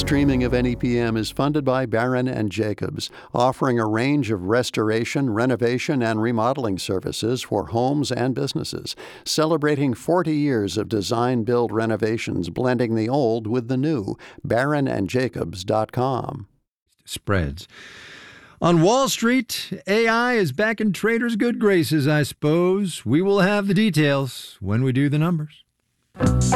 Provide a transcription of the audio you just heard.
streaming of NEPM is funded by Barron and Jacobs, offering a range of restoration, renovation, and remodeling services for homes and businesses, celebrating 40 years of design-build renovations, blending the old with the new. BarronandJacobs.com. Spreads. On Wall Street, AI is back in traders' good graces, I suppose. We will have the details when we do the numbers.